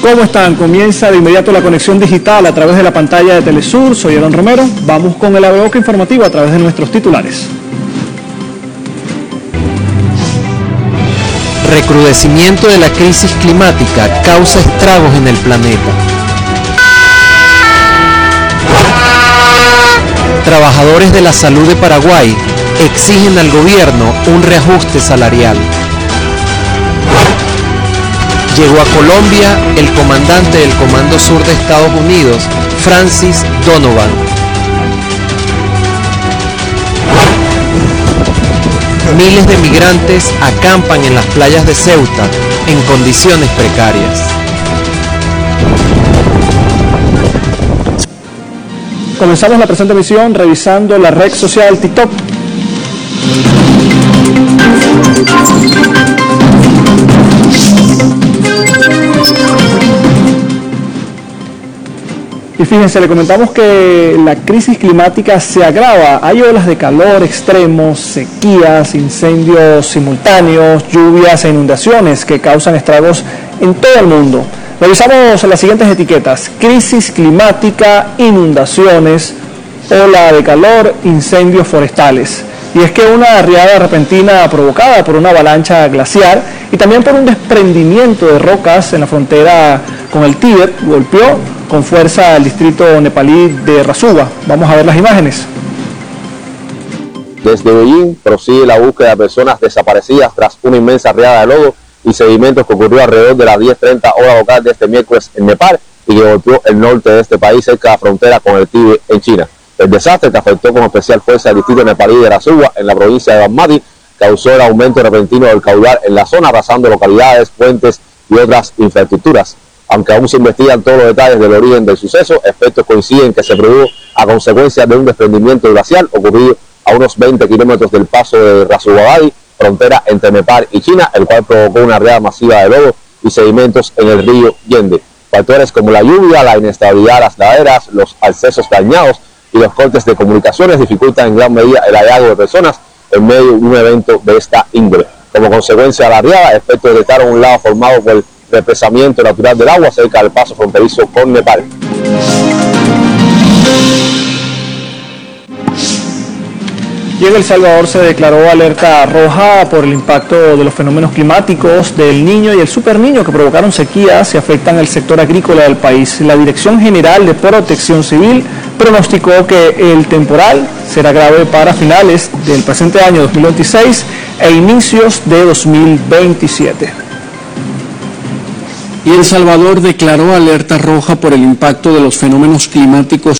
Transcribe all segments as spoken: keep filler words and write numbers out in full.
¿Cómo están? Comienza de inmediato la conexión digital a través de la pantalla de Telesur. Soy Aaron Romero. Vamos con el abrebocas informativo a través de nuestros titulares. Recrudecimiento de la crisis climática causa estragos en el planeta. Trabajadores de la salud de Paraguay exigen al gobierno un reajuste salarial. Llegó a Colombia el comandante del Comando Sur de Estados Unidos, Francis Donovan. Miles de migrantes acampan en las playas de Ceuta en condiciones precarias. Comenzamos la presente emisión revisando la red social TikTok. Y fíjense, le comentamos que la crisis climática se agrava. Hay olas de calor extremos, sequías, incendios simultáneos, lluvias e inundaciones que causan estragos en todo el mundo. Revisamos las siguientes etiquetas: crisis climática, inundaciones, ola de calor, incendios forestales. Y es que una riada repentina provocada por una avalancha glaciar y también por un desprendimiento de rocas en la frontera con el Tíbet golpeó con fuerza al distrito nepalí de Rasuwa. Vamos a ver las imágenes. Desde Beijing prosigue la búsqueda de personas desaparecidas tras una inmensa riada de lodo y sedimentos que ocurrió alrededor de las diez treinta hora local de este miércoles en Nepal y que golpeó el norte de este país cerca de la frontera con el Tíbet en China. El desastre, que afectó con especial fuerza el distrito nepalí de Rasuwa en la provincia de Basmati, causó el aumento repentino del caudal en la zona, arrasando localidades, puentes y otras infraestructuras. Aunque aún se investigan todos los detalles del origen del suceso, expertos coinciden que se produjo a consecuencia de un desprendimiento glacial ocurrido a unos veinte kilómetros del paso de Rasuwa, frontera entre Nepal y China, el cual provocó una riada masiva de lodo y sedimentos en el río Yende. Factores como la lluvia, la inestabilidad de las laderas, los accesos dañados y los cortes de comunicaciones dificultan en gran medida el hallazgo de personas en medio de un evento de esta índole. Como consecuencia de la riada, expertos detectaron un lago formado por el represamiento natural del agua cerca del paso fronterizo con Nepal. Y en El Salvador se declaró alerta roja por el impacto de los fenómenos climáticos del Niño y el Super Niño que provocaron sequías y afectan el sector agrícola del país. La Dirección General de Protección Civil pronosticó que el temporal será grave para finales del presente año dos mil veintiséis e inicios de dos mil veintisiete. Y El Salvador declaró alerta roja por el impacto de los fenómenos climáticos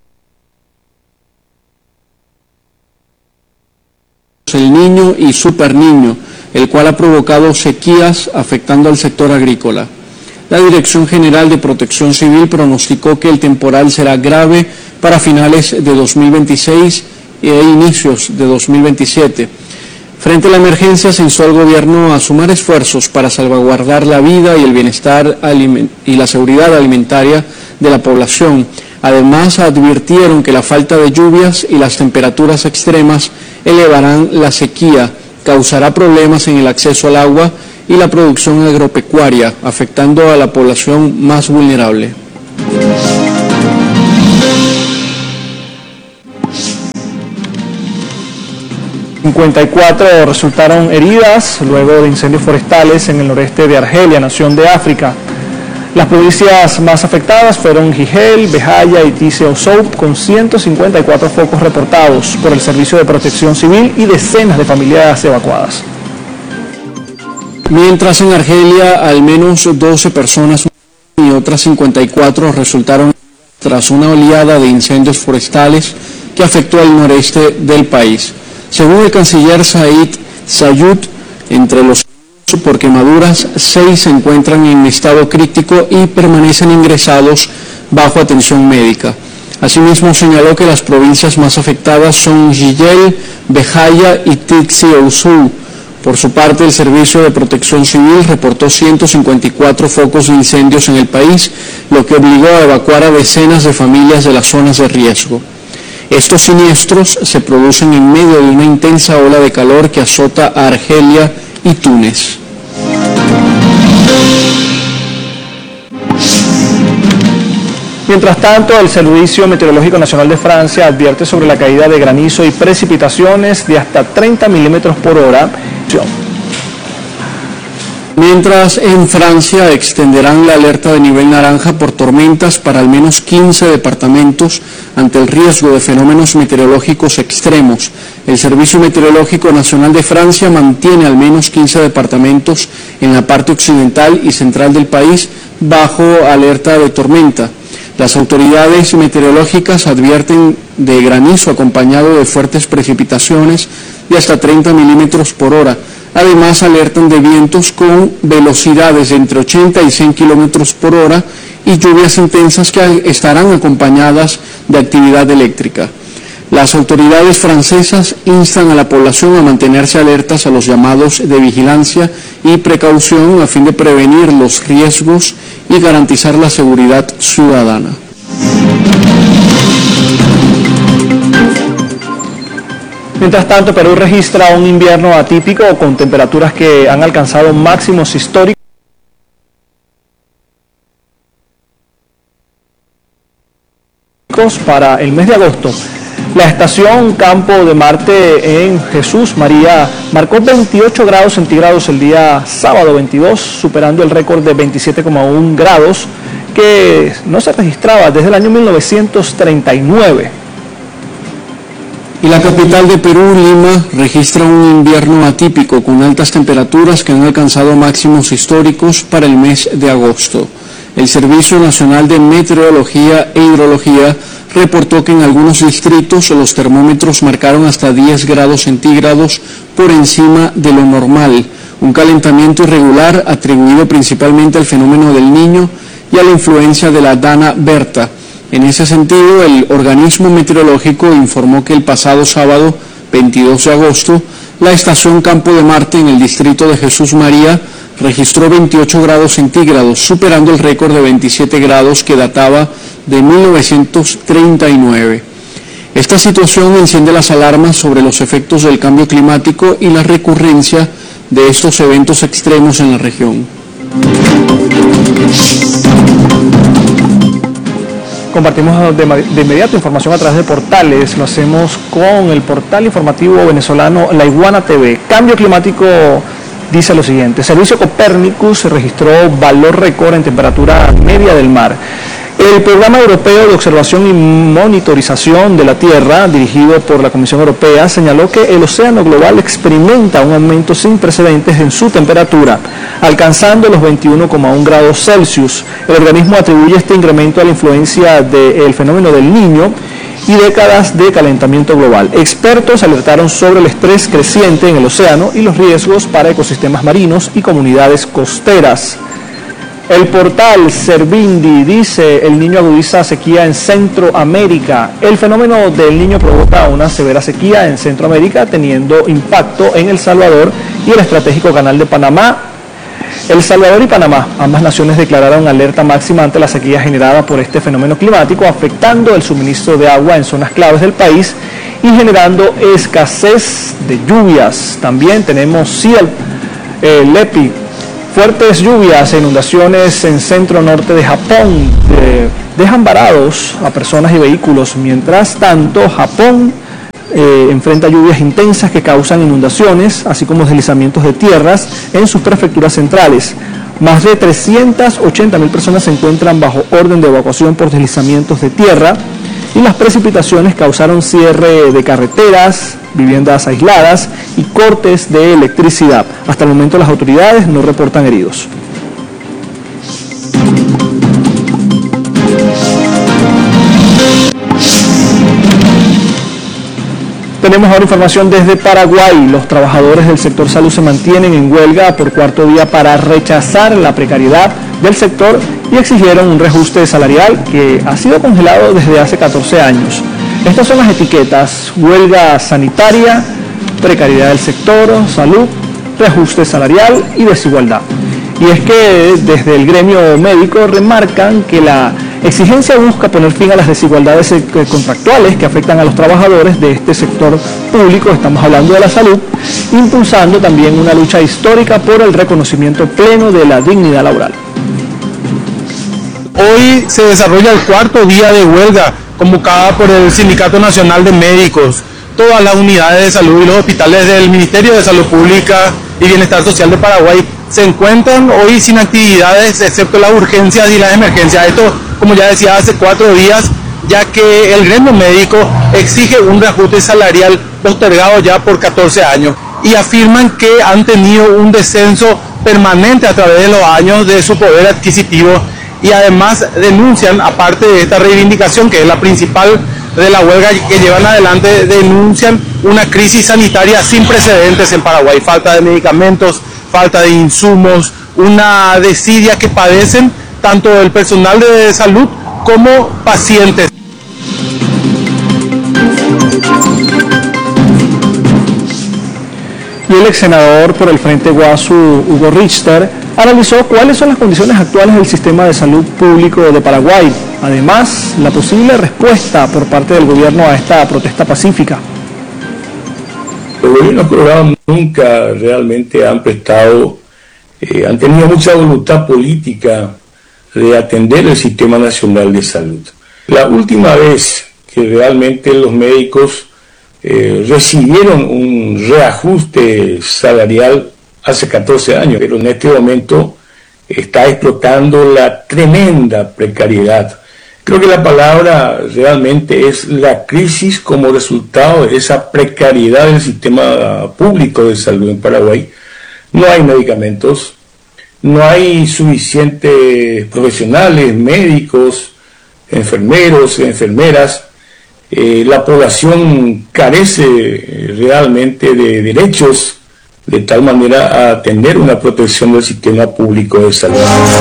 El Niño y Super Niño, el cual ha provocado sequías afectando al sector agrícola. La Dirección General de Protección Civil pronosticó que el temporal será grave para finales de dos mil veintiséis e inicios de dos mil veintisiete. Frente a la emergencia, se instó al gobierno a sumar esfuerzos para salvaguardar la vida y el bienestar y la seguridad alimentaria de la población. Además, advirtieron que la falta de lluvias y las temperaturas extremas elevarán la sequía, causará problemas en el acceso al agua y la producción agropecuaria, afectando a la población más vulnerable. cincuenta y cuatro resultaron heridas luego de incendios forestales en el noreste de Argelia, nación de África. Las provincias más afectadas fueron Jijel, Bejaia y Tise Ouzou, con ciento cincuenta y cuatro focos reportados por el Servicio de Protección Civil y decenas de familias evacuadas. Mientras en Argelia al menos doce personas y otras cincuenta y cuatro resultaron tras una oleada de incendios forestales que afectó al noreste del país. Según el canciller Said Sayud, entre los por quemaduras, seis se encuentran en estado crítico y permanecen ingresados bajo atención médica. Asimismo, señaló que las provincias más afectadas son Jijel, Bejaia y Tise Ouzou. Por su parte, el Servicio de Protección Civil reportó ciento cincuenta y cuatro focos de incendios en el país, lo que obligó a evacuar a decenas de familias de las zonas de riesgo. Estos siniestros se producen en medio de una intensa ola de calor que azota a Argelia y Túnez. Mientras tanto, el Servicio Meteorológico Nacional de Francia advierte sobre la caída de granizo y precipitaciones de hasta treinta milímetros por hora. Mientras en Francia extenderán la alerta de nivel naranja por tormentas para al menos quince departamentos ante el riesgo de fenómenos meteorológicos extremos. El Servicio Meteorológico Nacional de Francia mantiene al menos quince departamentos en la parte occidental y central del país bajo alerta de tormenta. Las autoridades meteorológicas advierten de granizo acompañado de fuertes precipitaciones de hasta treinta milímetros por hora. Además, alertan de vientos con velocidades de entre ochenta y cien kilómetros por hora y lluvias intensas que estarán acompañadas de actividad eléctrica. Las autoridades francesas instan a la población a mantenerse alertas a los llamados de vigilancia y precaución a fin de prevenir los riesgos y garantizar la seguridad ciudadana. Mientras tanto, Perú registra un invierno atípico con temperaturas que han alcanzado máximos históricos para el mes de agosto. La estación Campo de Marte en Jesús María marcó veintiocho grados centígrados el día sábado veintidós, superando el récord de veintisiete coma uno grados que no se registraba desde el año mil novecientos treinta y nueve. Y la capital de Perú, Lima, registra un invierno atípico con altas temperaturas que han alcanzado máximos históricos para el mes de agosto. El Servicio Nacional de Meteorología e Hidrología reportó que en algunos distritos los termómetros marcaron hasta diez grados centígrados por encima de lo normal, un calentamiento irregular atribuido principalmente al fenómeno del Niño y a la influencia de la Dana Berta. En ese sentido, el organismo meteorológico informó que el pasado sábado, veintidós de agosto, la estación Campo de Marte en el distrito de Jesús María registró veintiocho grados centígrados, superando el récord de veintisiete grados que databa de mil novecientos treinta y nueve. Esta situación enciende las alarmas sobre los efectos del cambio climático y la recurrencia de estos eventos extremos en la región. Compartimos de, de inmediato información a través de portales. Lo hacemos con el portal informativo venezolano La Iguana T V. Cambio climático dice lo siguiente: Servicio Copernicus registró valor récord en temperatura media del mar. El Programa Europeo de Observación y Monitorización de la Tierra, dirigido por la Comisión Europea, señaló que el océano global experimenta un aumento sin precedentes en su temperatura, alcanzando los veintiuno coma uno grados Celsius. El organismo atribuye este incremento a la influencia del fenómeno del Niño y décadas de calentamiento global. Expertos alertaron sobre el estrés creciente en el océano y los riesgos para ecosistemas marinos y comunidades costeras. El portal Servindi dice: el Niño agudiza sequía en Centroamérica. El fenómeno del Niño provoca una severa sequía en Centroamérica, teniendo impacto en El Salvador y el estratégico Canal de Panamá. El Salvador y Panamá, ambas naciones declararon alerta máxima ante la sequía generada por este fenómeno climático, afectando el suministro de agua en zonas claves del país y generando escasez de lluvias. También tenemos Ciel, eh, Lepi. Fuertes lluvias e inundaciones en centro-norte de Japón eh, dejan varados a personas y vehículos. Mientras tanto, Japón eh, enfrenta lluvias intensas que causan inundaciones, así como deslizamientos de tierras en sus prefecturas centrales. Más de trescientas ochenta mil personas se encuentran bajo orden de evacuación por deslizamientos de tierra y las precipitaciones causaron cierre de carreteras, viviendas aisladas y cortes de electricidad. Hasta el momento las autoridades no reportan heridos. Tenemos ahora información desde Paraguay. Los trabajadores del sector salud se mantienen en huelga por cuarto día para rechazar la precariedad del sector y exigieron un reajuste salarial que ha sido congelado desde hace catorce años. Estas son las etiquetas: huelga sanitaria, precariedad del sector, salud, reajuste salarial y desigualdad. Y es que desde el gremio médico remarcan que la exigencia busca poner fin a las desigualdades contractuales que afectan a los trabajadores de este sector público, estamos hablando de la salud, impulsando también una lucha histórica por el reconocimiento pleno de la dignidad laboral. Hoy se desarrolla el cuarto día de huelga convocada por el Sindicato Nacional de Médicos. Todas las unidades de salud y los hospitales del Ministerio de Salud Pública y Bienestar Social de Paraguay se encuentran hoy sin actividades excepto las urgencias y las emergencias. Esto, como ya decía, hace cuatro días, ya que el gremio médico exige un reajuste salarial postergado ya por catorce años y afirman que han tenido un descenso permanente a través de los años de su poder adquisitivo, y además denuncian, aparte de esta reivindicación que es la principal de la huelga que llevan adelante, denuncian una crisis sanitaria sin precedentes en Paraguay, falta de medicamentos, falta de insumos, una desidia que padecen tanto el personal de salud como pacientes. Y el ex senador por el Frente Guasu, Hugo Richter, analizó cuáles son las condiciones actuales del sistema de salud público de Paraguay. Además, la posible respuesta por parte del gobierno a esta protesta pacífica. Los gobiernos colorados nunca realmente han prestado, eh, han tenido mucha voluntad política de atender el sistema nacional de salud. La última vez que realmente los médicos eh, recibieron un reajuste salarial hace catorce años, pero en este momento está explotando la tremenda precariedad. Creo que la palabra realmente es la crisis como resultado de esa precariedad del sistema público de salud en Paraguay. No hay medicamentos, no hay suficientes profesionales, médicos, enfermeros, enfermeras. Eh, la población carece realmente de derechos de tal manera a tener una protección del sistema público de salud.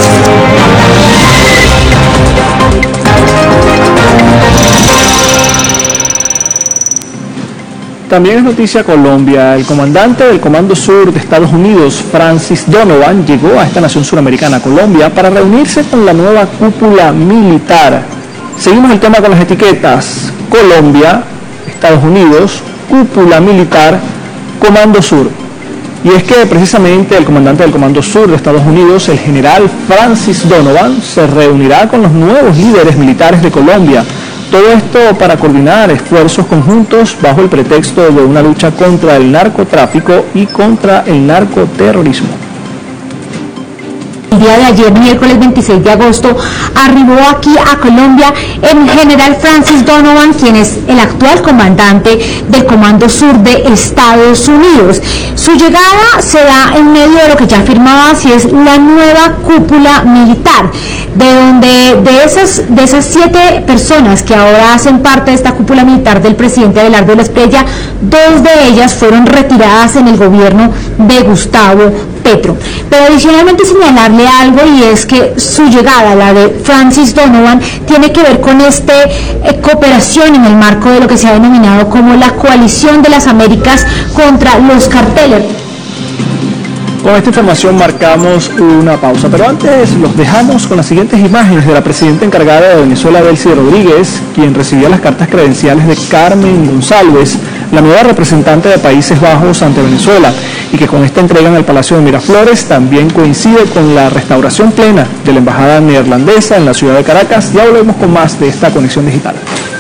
También es noticia Colombia. El comandante del Comando Sur de Estados Unidos, Francis Donovan, llegó a esta nación suramericana, Colombia, para reunirse con la nueva cúpula militar. Seguimos el tema con las etiquetas. Colombia, Estados Unidos, cúpula militar, Comando Sur. Y es que precisamente el comandante del Comando Sur de Estados Unidos, el general Francis Donovan, se reunirá con los nuevos líderes militares de Colombia. Todo esto para coordinar esfuerzos conjuntos bajo el pretexto de una lucha contra el narcotráfico y contra el narcoterrorismo. El día de ayer, miércoles veintiséis de agosto, arribó aquí a Colombia el general Francis Donovan, quien es el actual comandante del Comando Sur de Estados Unidos. Su llegada se da en medio de lo que ya afirmaba, si es la nueva cúpula militar, de donde de esas, de esas siete personas que ahora hacen parte de esta cúpula militar del presidente Abelardo Esprella, dos de ellas fueron retiradas en el gobierno de Gustavo Petro. Pero adicionalmente señalarle algo, y es que su llegada, la de Francis Donovan, tiene que ver con esta eh, cooperación en el marco de lo que se ha denominado como la coalición de las Américas contra los carteles. Con esta información marcamos una pausa, pero antes los dejamos con las siguientes imágenes de la presidenta encargada de Venezuela, Delcy Rodríguez, quien recibió las cartas credenciales de Carmen González, la nueva representante de Países Bajos ante Venezuela, y que con esta entrega en el Palacio de Miraflores también coincide con la restauración plena de la embajada neerlandesa en la ciudad de Caracas. Ya volvemos con más de esta conexión digital.